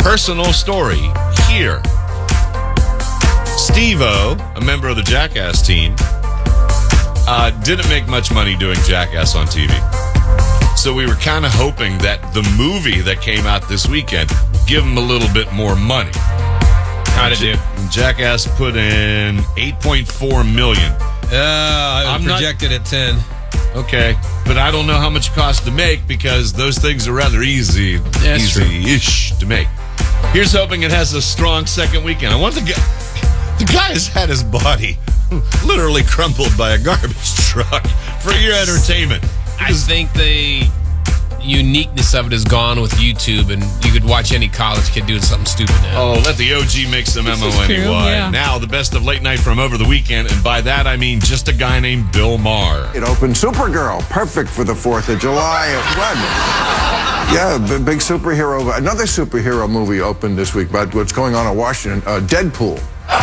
personal story here. Steve-O, a member of the Jackass team, didn't make much money doing Jackass on TV. So we were kind of hoping that the movie that came out this weekend give him a little bit more money. How'd it do? Jackass put in $8.4 million. I projected at 10. Okay, but I don't know how much it costs to make because those things are rather easy-ish to make. Here's hoping it has a strong second weekend. I want the guy has had his body literally crumpled by a garbage truck for your entertainment. I think the uniqueness of it is gone with YouTube, and you could watch any college kid doing something stupid now. Oh, let the OG make some MONEY. Yeah. Now, the best of late night from over the weekend, and by that I mean just a guy named Bill Maher. It opened Supergirl, perfect for the 4th of July. Yeah, big superhero. Another superhero movie opened this week about what's going on in Washington, Deadpool.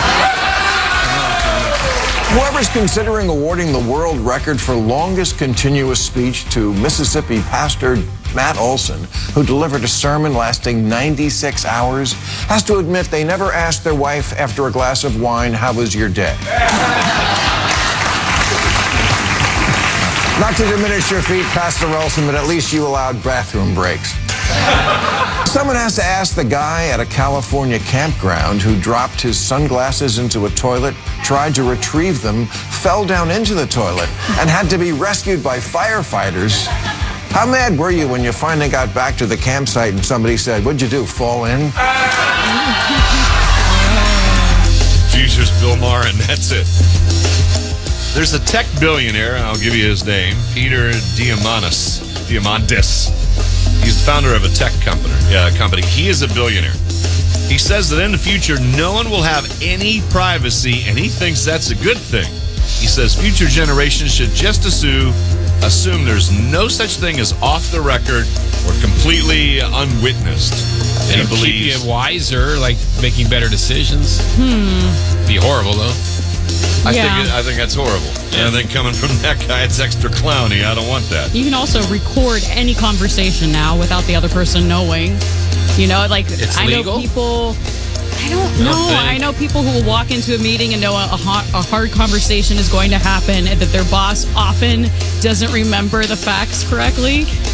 Whoever's considering awarding the world record for longest continuous speech to Mississippi pastor Matt Olson, who delivered a sermon lasting 96 hours, has to admit they never asked their wife after a glass of wine, "How was your day?" Not to diminish your feat, Pastor Olson, but at least you allowed bathroom breaks. Someone has to ask the guy at a California campground who dropped his sunglasses into a toilet, tried to retrieve them, fell down into the toilet, and had to be rescued by firefighters. How mad were you when you finally got back to the campsite and somebody said, "What'd you do, fall in?" Jesus, Bill Maher, and that's it. There's a tech billionaire, and I'll give you his name, Peter Diamandis. He's the founder of a tech company. He is a billionaire. He says that in the future, no one will have any privacy, and he thinks that's a good thing. He says future generations should just assume there's no such thing as off the record or completely unwitnessed. And It'll keep you wiser, like making better decisions. Be horrible, though. I think that's horrible. And I think coming from that guy, it's extra clowny. I don't want that. You can also record any conversation now without the other person knowing. You know, like It's I legal? know people. I don't know. I know people who will walk into a meeting and know a hard conversation is going to happen, and that their boss often doesn't remember the facts correctly.